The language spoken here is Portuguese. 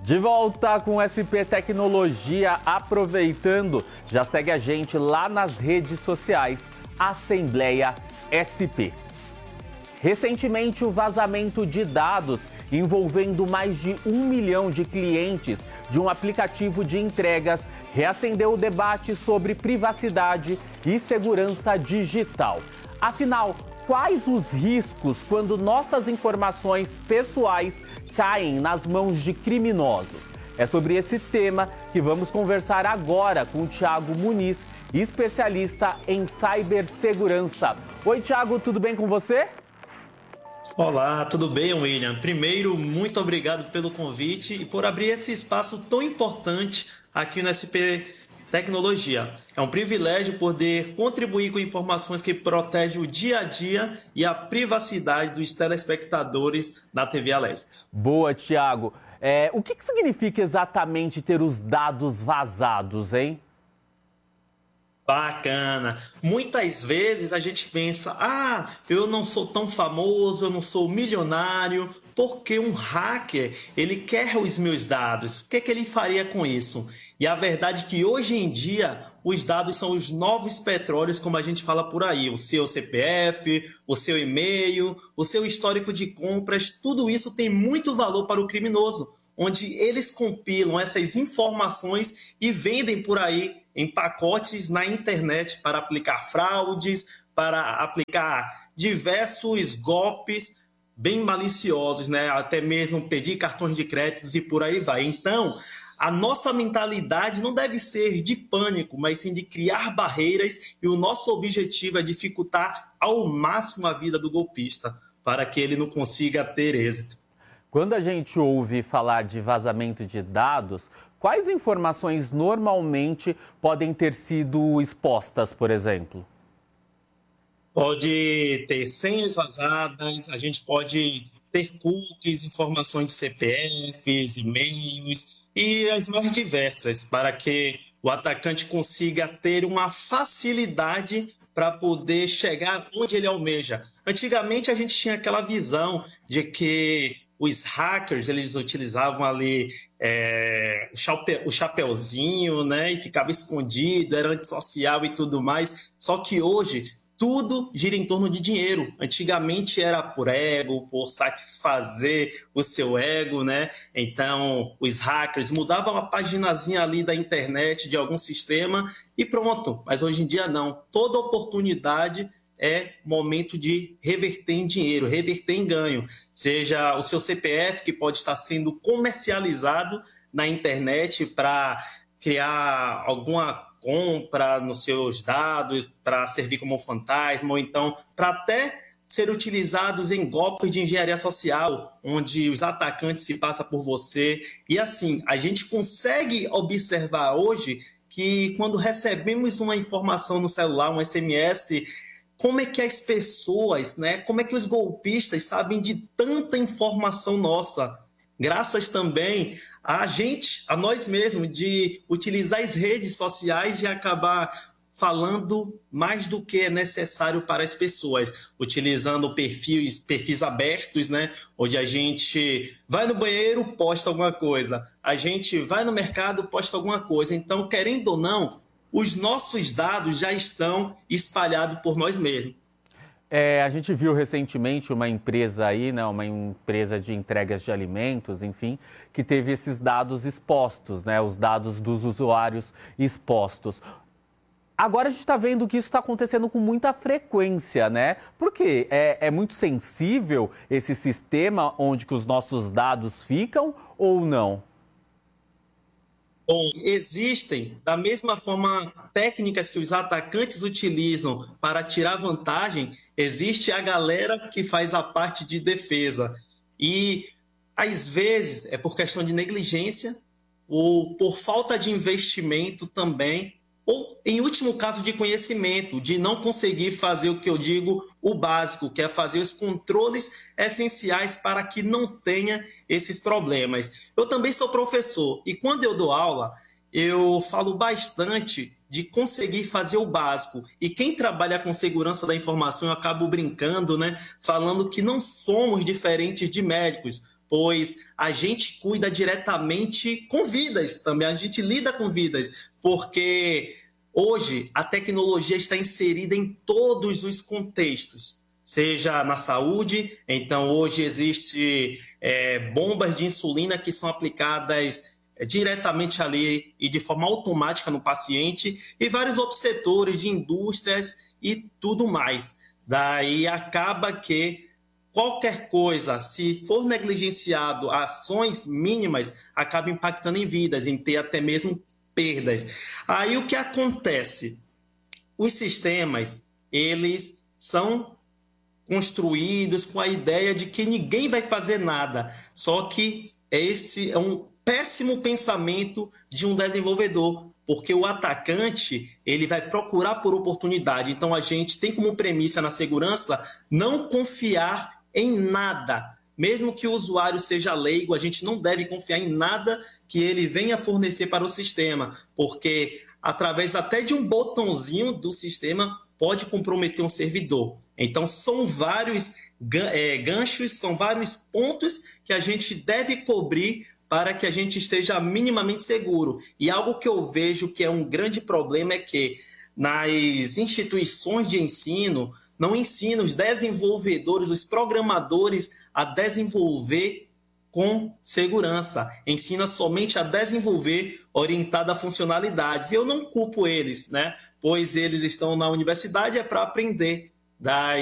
De volta com SP Tecnologia, aproveitando, já segue a gente lá nas redes sociais, Assembleia SP. Recentemente, o vazamento de dados envolvendo mais de 1 milhão de clientes de um aplicativo de entregas reacendeu o debate sobre privacidade e segurança digital. Afinal, quais os riscos quando nossas informações pessoais caem nas mãos de criminosos? É sobre esse tema que vamos conversar agora com o Thiago Muniz, especialista em cibersegurança. Oi, Thiago, tudo bem com você? Olá, tudo bem, William? Primeiro, muito obrigado pelo convite e por abrir esse espaço tão importante aqui no SP Tecnologia. É um privilégio poder contribuir com informações que protegem o dia a dia e a privacidade dos telespectadores da TV Alesc. Boa, Thiago. O que significa exatamente ter os dados vazados, hein? Bacana. Muitas vezes a gente pensa, eu não sou tão famoso, eu não sou milionário, porque um hacker, ele quer os meus dados. O que ele faria com isso? E a verdade é que hoje em dia, os dados são os novos petróleos, como a gente fala por aí. O seu CPF, o seu e-mail, o seu histórico de compras, tudo isso tem muito valor para o criminoso, onde eles compilam essas informações e vendem por aí em pacotes na internet para aplicar fraudes, para aplicar diversos golpes bem maliciosos, né? Até mesmo pedir cartões de créditos e por aí vai. Então, a nossa mentalidade não deve ser de pânico, mas sim de criar barreiras, e o nosso objetivo é dificultar ao máximo a vida do golpista, para que ele não consiga ter êxito. Quando a gente ouve falar de vazamento de dados, quais informações normalmente podem ter sido expostas, por exemplo? Pode ter senhas vazadas, a gente pode ter cookies, informações de CPFs, e-mails e as mais diversas, para que o atacante consiga ter uma facilidade para poder chegar onde ele almeja. Antigamente a gente tinha aquela visão de que os hackers, eles utilizavam ali o chapeuzinho, né, e ficava escondido, era antissocial e tudo mais. Só que hoje tudo gira em torno de dinheiro. Antigamente era por ego, por satisfazer o seu ego, né? Então os hackers mudavam a paginazinha ali da internet de algum sistema e pronto. Mas hoje em dia não. Toda oportunidade é momento de reverter em dinheiro, reverter em ganho. Seja o seu CPF, que pode estar sendo comercializado na internet para criar alguma compra nos seus dados, para servir como fantasma, ou então para até ser utilizados em golpes de engenharia social, onde os atacantes se passam por você. E assim, a gente consegue observar hoje que quando recebemos uma informação no celular, um SMS, como é que as pessoas, né, como é que os golpistas sabem de tanta informação nossa? Graças também a gente, a nós mesmos, de utilizar as redes sociais e acabar falando mais do que é necessário para as pessoas, utilizando perfis abertos, né, onde a gente vai no banheiro, posta alguma coisa, a gente vai no mercado, posta alguma coisa. Então, querendo ou não, os nossos dados já estão espalhados por nós mesmos. A gente viu recentemente uma empresa aí, né, uma empresa de entregas de alimentos, enfim, que teve esses dados expostos, né, os dados dos usuários expostos. Agora a gente está vendo que isso está acontecendo com muita frequência, né? Porque é muito sensível esse sistema onde que os nossos dados ficam ou não? Bom, existem, da mesma forma, técnicas que os atacantes utilizam para tirar vantagem, existe a galera que faz a parte de defesa. E, às vezes, é por questão de negligência ou por falta de investimento também, ou, em último caso, de conhecimento, de não conseguir fazer o que eu digo, o básico, que é fazer os controles essenciais para que não tenha esses problemas. Eu também sou professor e quando eu dou aula, eu falo bastante de conseguir fazer o básico. E quem trabalha com segurança da informação, eu acabo brincando, né, falando que não somos diferentes de médicos, pois a gente cuida diretamente com vidas também, a gente lida com vidas, porque hoje a tecnologia está inserida em todos os contextos, seja na saúde, então hoje existe bombas de insulina que são aplicadas diretamente ali e de forma automática no paciente, e vários outros setores de indústrias e tudo mais. Daí acaba que qualquer coisa, se for negligenciado, ações mínimas, acaba impactando em vidas, em ter até mesmo perdas. Aí o que acontece? Os sistemas, eles são construídos com a ideia de que ninguém vai fazer nada. Só que esse é um péssimo pensamento de um desenvolvedor, porque o atacante ele vai procurar por oportunidade. Então a gente tem como premissa na segurança não confiar em nada. Mesmo que o usuário seja leigo, a gente não deve confiar em nada que ele venha fornecer para o sistema, porque através até de um botãozinho do sistema pode comprometer um servidor. Então são vários ganchos, são vários pontos que a gente deve cobrir para que a gente esteja minimamente seguro. E algo que eu vejo que é um grande problema é que nas instituições de ensino não ensinam os desenvolvedores, os programadores a desenvolver com segurança. Ensina somente a desenvolver orientado a funcionalidades. E eu não culpo eles, né? Pois eles estão na universidade para aprender. Daí